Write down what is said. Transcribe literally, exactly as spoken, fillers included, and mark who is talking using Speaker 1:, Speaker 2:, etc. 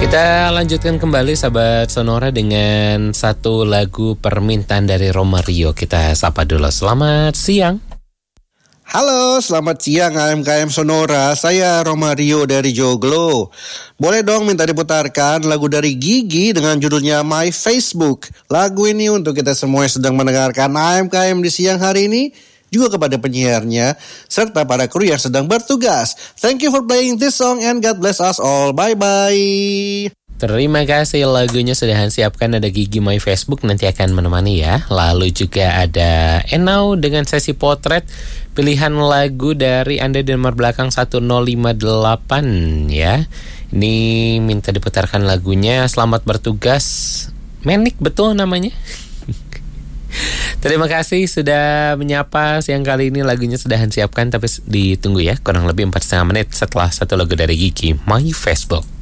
Speaker 1: Kita lanjutkan kembali sahabat Sonora dengan satu lagu permintaan dari Romario. Kita sapa dulu. Selamat siang.
Speaker 2: Halo, selamat siang A M K M Sonora. Saya Romario dari Joglo. Boleh dong minta diputarkan lagu dari Gigi dengan judulnya My Facebook. Lagu ini untuk kita semua yang sedang mendengarkan A M K M di siang hari ini, juga kepada penyiarnya, serta para kru yang sedang bertugas. Thank you for playing this song and God bless us all. Bye-bye.
Speaker 1: Terima kasih, lagunya sudah siapkan. Ada Gigi My Facebook nanti akan menemani ya. Lalu juga ada Enau dengan sesi potret. Pilihan lagu dari Anda di nomor belakang satu nol lima delapan ya. Ini minta diputarkan lagunya. Selamat bertugas. Menik betul namanya. Terima kasih sudah menyapa siang kali ini. Lagunya sudah siapkan, tapi ditunggu ya, kurang lebih empat setengah menit setelah satu lagu dari Gigi My Facebook.